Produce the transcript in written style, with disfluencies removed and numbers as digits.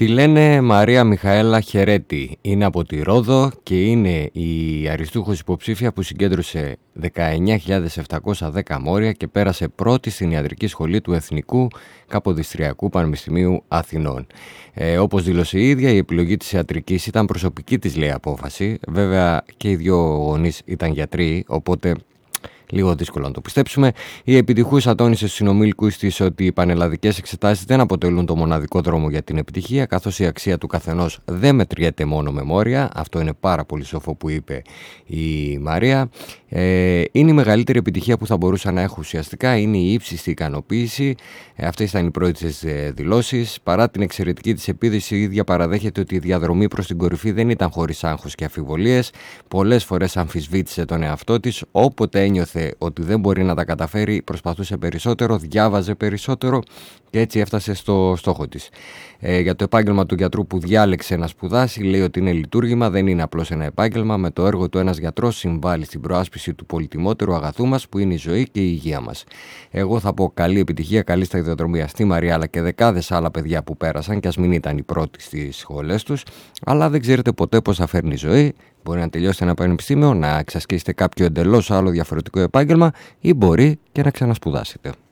Τη λένε Μαρία Μιχαέλα Χερέτη, είναι από τη Ρόδο και είναι η αριστούχος υποψήφια που συγκέντρωσε 19.710 μόρια και πέρασε πρώτη στην ιατρική σχολή του Εθνικού Καποδιστριακού Πανεπιστημίου Αθηνών. Όπως δήλωσε η ίδια, η επιλογή της ιατρικής ήταν προσωπική της, λέει, απόφαση. Βέβαια και οι δύο γονείς ήταν γιατροί, οπότε λίγο δύσκολο να το πιστέψουμε. Η επιτυχούσα τόνισε στους συνομήλικους της ότι οι πανελλαδικές εξετάσεις δεν αποτελούν το μοναδικό δρόμο για την επιτυχία, καθώς η αξία του καθενός δεν μετριέται μόνο με μόρια. Αυτό είναι πάρα πολύ σοφό που είπε η Μαρία. Είναι η μεγαλύτερη επιτυχία που θα μπορούσα να έχω ουσιαστικά. Είναι η ύψιστη ικανοποίηση. Αυτές ήταν οι πρώτες δηλώσεις. Παρά την εξαιρετική της επίδυση, η ίδια παραδέχεται ότι η διαδρομή προς την κορυφή δεν ήταν χωρίς άγχος και αφιβολίες. Πολλές φορές αμφισβήτησε τον εαυτό της. Όποτε ένιωθε ότι δεν μπορεί να τα καταφέρει, προσπαθούσε περισσότερο, διάβαζε περισσότερο και έτσι έφτασε στο στόχο της. Για το επάγγελμα του γιατρού που διάλεξε να σπουδάσει, λέει ότι είναι λειτουργήμα, δεν είναι απλώς ένα επάγγελμα. Με το έργο του ένας γιατρός συμβάλλει στην προάσπιση του πολυτιμότερου αγαθού μας, που είναι η ζωή και η υγεία μας. Εγώ θα πω καλή επιτυχία, καλή σταδιοδρομία στη Μαρία αλλά και δεκάδες άλλα παιδιά που πέρασαν, και ας μην ήταν οι πρώτοι στις σχολές τους, αλλά δεν ξέρετε ποτέ πώς θα φέρνει η ζωή. Μπορεί να τελειώσετε ένα πανεπιστήμιο, να εξασκήσετε κάποιο εντελώς άλλο διαφορετικό επάγγελμα ή μπορεί και να ξανασπουδάσετε.